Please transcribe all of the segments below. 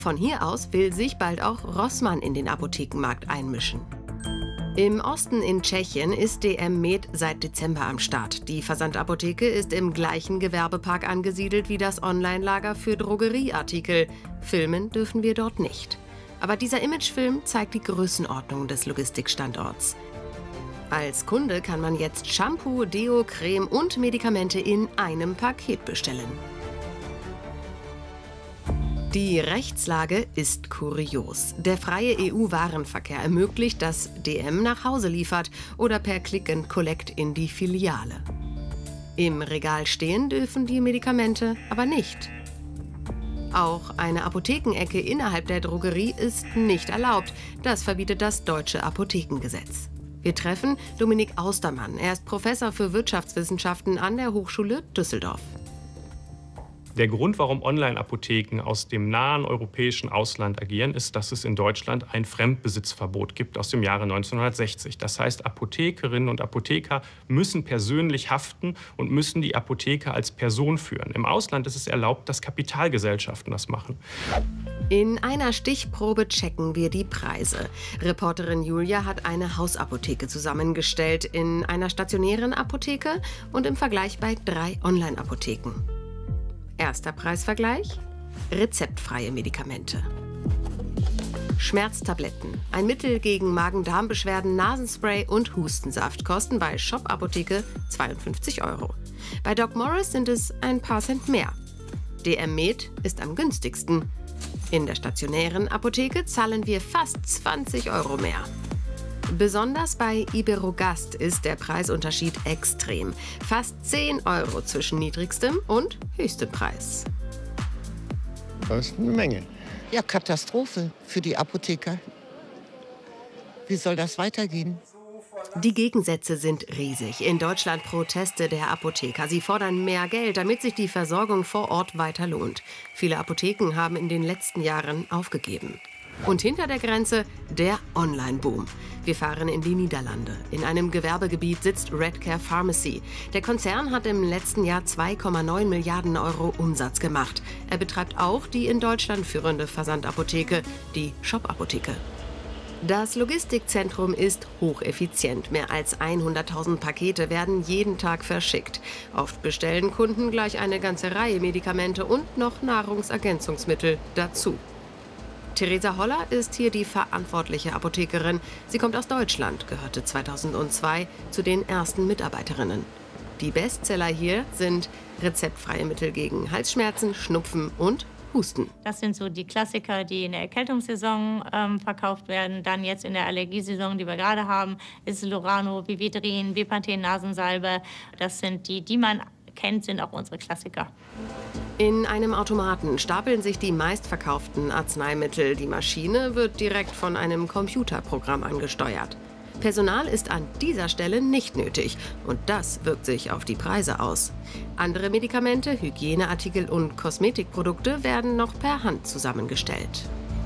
Von hier aus will sich bald auch Rossmann in den Apothekenmarkt einmischen. Im Osten in Tschechien ist DM Med seit Dezember am Start. Die Versandapotheke ist im gleichen Gewerbepark angesiedelt wie das Online-Lager für Drogerieartikel. Filmen dürfen wir dort nicht. Aber dieser Imagefilm zeigt die Größenordnung des Logistikstandorts. Als Kunde kann man jetzt Shampoo, Deo, Creme und Medikamente in einem Paket bestellen. Die Rechtslage ist kurios. Der freie EU-Warenverkehr ermöglicht, dass DM nach Hause liefert oder per Click and Collect in die Filiale. Im Regal stehen dürfen die Medikamente aber nicht. Auch eine Apothekenecke innerhalb der Drogerie ist nicht erlaubt. Das verbietet das deutsche Apothekengesetz. Wir treffen Dominik Austermann. Er ist Professor für Wirtschaftswissenschaften an der Hochschule Düsseldorf. Der Grund, warum Online-Apotheken aus dem nahen europäischen Ausland agieren, ist, dass es in Deutschland ein Fremdbesitzverbot gibt aus dem Jahre 1960. Das heißt, Apothekerinnen und Apotheker müssen persönlich haften und müssen die Apotheke als Person führen. Im Ausland ist es erlaubt, dass Kapitalgesellschaften das machen. In einer Stichprobe checken wir die Preise. Reporterin Julia hat eine Hausapotheke zusammengestellt in einer stationären Apotheke und im Vergleich bei 3 Online-Apotheken. Erster Preisvergleich: rezeptfreie Medikamente. Schmerztabletten, ein Mittel gegen Magen-Darm-Beschwerden, Nasenspray und Hustensaft kosten bei Shop-Apotheke 52 €. Bei Doc Morris sind es ein paar Cent mehr. DM Med ist am günstigsten. In der stationären Apotheke zahlen wir fast 20 € mehr. Besonders bei Iberogast ist der Preisunterschied extrem. Fast 10 € zwischen niedrigstem und höchstem Preis. Das ist eine Menge. Ja, Katastrophe für die Apotheker. Wie soll das weitergehen? Die Gegensätze sind riesig. In Deutschland Proteste der Apotheker. Sie fordern mehr Geld, damit sich die Versorgung vor Ort weiter lohnt. Viele Apotheken haben in den letzten Jahren aufgegeben. Und hinter der Grenze der Online-Boom. Wir fahren in die Niederlande. In einem Gewerbegebiet sitzt Redcare Pharmacy. Der Konzern hat im letzten Jahr 2,9 Milliarden € Umsatz gemacht. Er betreibt auch die in Deutschland führende Versandapotheke, die Shop-Apotheke. Das Logistikzentrum ist hocheffizient. Mehr als 100.000 Pakete werden jeden Tag verschickt. Oft bestellen Kunden gleich eine ganze Reihe Medikamente und noch Nahrungsergänzungsmittel dazu. Theresa Holler ist hier die verantwortliche Apothekerin. Sie kommt aus Deutschland, gehörte 2002 zu den ersten Mitarbeiterinnen. Die Bestseller hier sind rezeptfreie Mittel gegen Halsschmerzen, Schnupfen und Husten. Das sind so die Klassiker, die in der Erkältungssaison verkauft werden. Dann jetzt in der Allergiesaison, die wir gerade haben, ist Lorano, Vividrin, Bepanthen, Nasensalbe. Das sind die man kennt, sind auch unsere Klassiker. In einem Automaten stapeln sich die meistverkauften Arzneimittel. Die Maschine wird direkt von einem Computerprogramm angesteuert. Personal ist an dieser Stelle nicht nötig und das wirkt sich auf die Preise aus. Andere Medikamente, Hygieneartikel und Kosmetikprodukte werden noch per Hand zusammengestellt.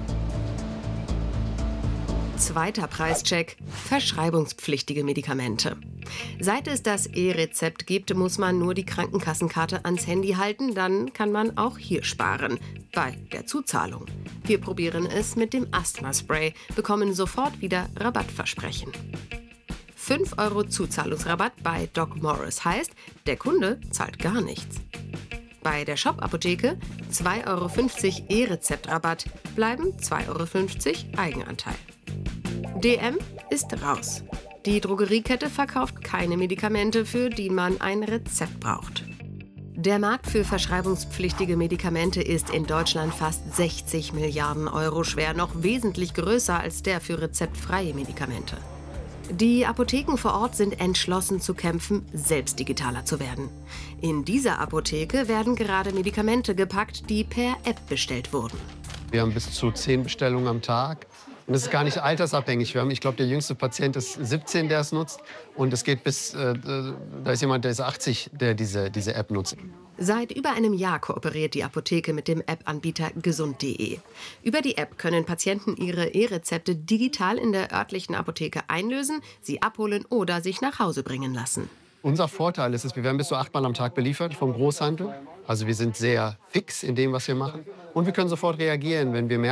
Zweiter Preischeck: verschreibungspflichtige Medikamente. Seit es das E-Rezept gibt, muss man nur die Krankenkassenkarte ans Handy halten, dann kann man auch hier sparen, bei der Zuzahlung. Wir probieren es mit dem Asthma-Spray, bekommen sofort wieder Rabattversprechen. 5 € Zuzahlungsrabatt bei Doc Morris heißt, der Kunde zahlt gar nichts. Bei der Shop-Apotheke 2,50 € E-Rezeptrabatt, bleiben 2,50 € Eigenanteil. DM ist raus. Die Drogeriekette verkauft keine Medikamente, für die man ein Rezept braucht. Der Markt für verschreibungspflichtige Medikamente ist in Deutschland fast 60 Milliarden € schwer, noch wesentlich größer als der für rezeptfreie Medikamente. Die Apotheken vor Ort sind entschlossen zu kämpfen, selbst digitaler zu werden. In dieser Apotheke werden gerade Medikamente gepackt, die per App bestellt wurden. Wir haben bis zu 10 Bestellungen am Tag. Und das ist gar nicht altersabhängig. Ich glaube, der jüngste Patient ist 17, der es nutzt. Und es geht bis, da ist jemand, der ist 80, der diese App nutzt. Seit über einem Jahr kooperiert die Apotheke mit dem App-Anbieter gesund.de. Über die App können Patienten ihre E-Rezepte digital in der örtlichen Apotheke einlösen, sie abholen oder sich nach Hause bringen lassen. Unser Vorteil ist es, wir werden bis zu 8-mal am Tag beliefert vom Großhandel. Also wir sind sehr fix in dem, was wir machen. Und wir können sofort reagieren, wenn wir merken,